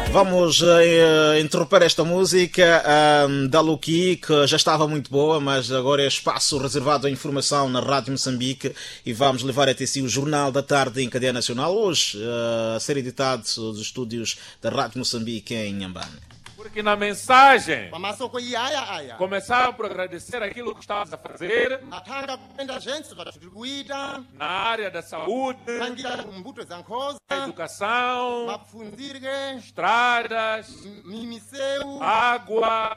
Vamos interromper esta música da Luqui, que já estava muito boa, mas agora é espaço reservado à informação na Rádio Moçambique e vamos levar até si o Jornal da Tarde em cadeia nacional, hoje a ser editado dos estúdios da Rádio Moçambique em Inhambane. Porque na mensagem começaram por agradecer aquilo que estávamos a fazer na área da saúde, da educação, estradas, água,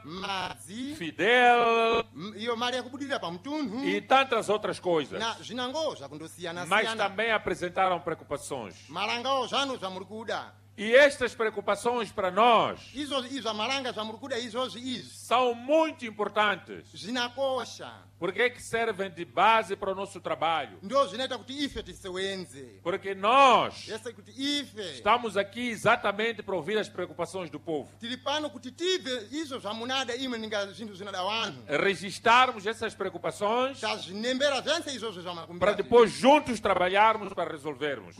Fidel e tantas outras coisas. Mas também apresentaram preocupações. E estas preocupações para nós são muito importantes. Porque é que servem de base para o nosso trabalho. Porque nós estamos aqui exatamente para ouvir as preocupações do povo. Registarmos essas preocupações para depois juntos trabalharmos para resolvermos.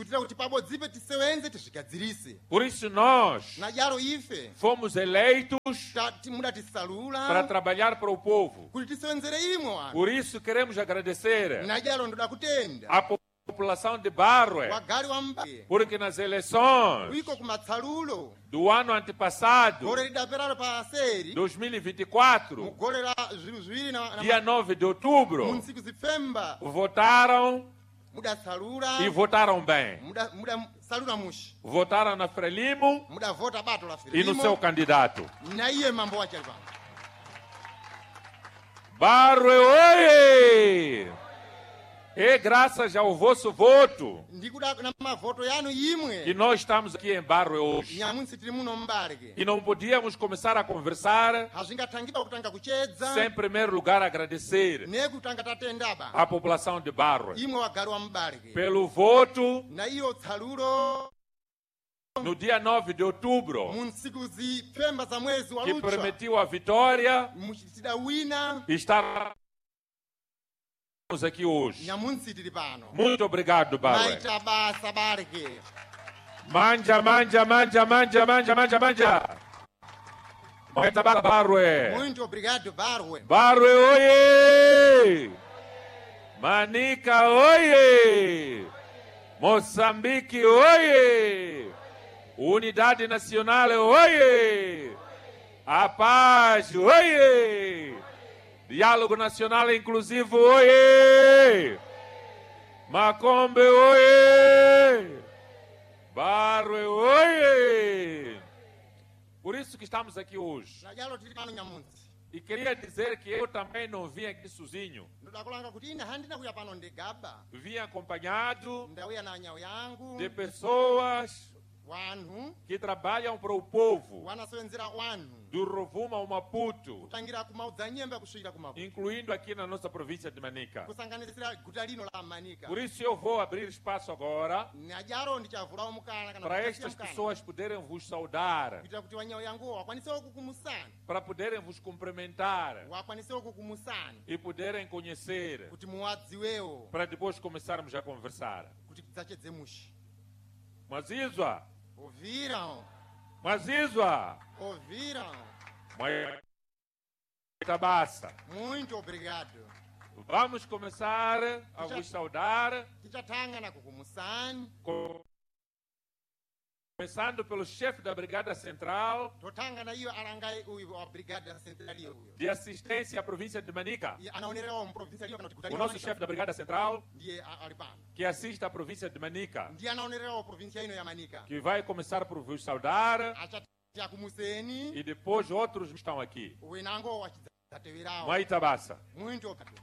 Por isso nós fomos eleitos para trabalhar para o povo. Por isso queremos agradecer à população de Barwe, porque nas eleições do ano antepassado, 2024, dia 9 de outubro, votaram e votaram bem. Votaram na Frelimo e no seu candidato. Barwe, oi! É graças ao vosso voto que nós estamos aqui em Barwe hoje. E não podíamos começar a conversar sem, em primeiro lugar, agradecer à população de Barwe pelo voto no dia 9 de outubro, que permitiu a vitória e estar aqui hoje. Muito obrigado, Barwe. Manja. Barwe. Muito obrigado, Barwe. Barwe, oie! Manica, oie! Moçambique, oie! Unidade Nacional, oie! A paz, oie! Diálogo Nacional Inclusivo, oie! Macombe, oie! Barwe, oie! Por isso que estamos aqui hoje. E queria dizer que eu também não vim aqui sozinho. Vim acompanhado de pessoas que trabalham para o povo do Rovuma ao Maputo, incluindo aqui na nossa província de Manica. Por isso eu vou abrir espaço agora para estas pessoas poderem vos saudar, para poderem vos cumprimentar e poderem conhecer, para depois começarmos a conversar. Mazizwa. Ouviram? Mazizwa. Ouviram? Maitabassa. Muito obrigado. Vamos começar a vos saudar. Começando pelo chefe da Brigada Central de Assistência à Província de Manica. O nosso chefe da Brigada Central que assiste à Província de Manica. Que vai começar por vos saudar. E depois outros estão aqui. Maitabassa. Muito obrigado.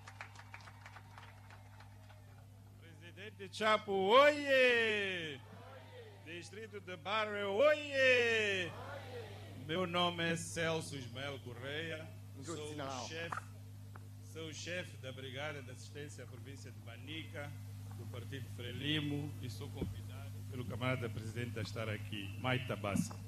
Presidente Chapo, oiê! Distrito de Barwe, oiê! Meu nome é Celso Ismael Correia, sou o chefe da Brigada de Assistência à Província de Manica, do Partido Frelimo, e sou convidado pelo camarada presidente a estar aqui, Maitabassa.